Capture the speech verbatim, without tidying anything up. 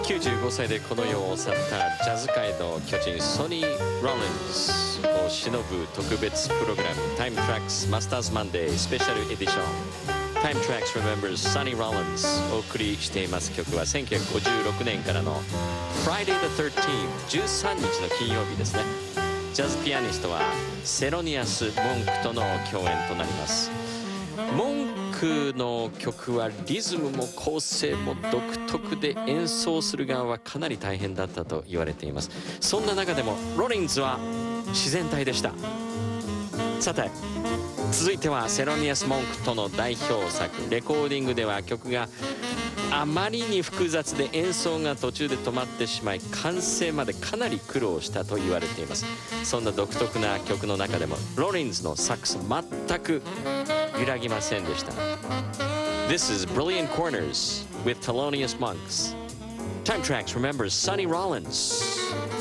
きゅうじゅうごさいでこの世を去ったジャズ界の巨人ソニー・ロリンズを偲ぶ特別プログラム Time Tracks Masters Monday スペシャルエディション Time Tracks Remembers Sonny Rollins お送りしています曲はせんきゅうひゃくごじゅうろくねんからの Friday the thirteenth じゅうさんにちの金曜日ですね。ジャズピアニストはセロニアス・モンクとの共演となります。モンクの曲はリズムも構成も独特で演奏する側はかなり大変だったと言われています。そんな中でもロリンズは自然体でした。さて続いてはセロニアス・モンクとの代表作。レコーディングでは曲があまりに複雑で演奏が途中で止まってしまい完成までかなり苦労したと言われています。そんな独特な曲の中でもロリンズのサックス全く揺らぎませんでした。 This is Brilliant Corners with Thelonious Monks. Time Tracks remembers Sonny Rollins.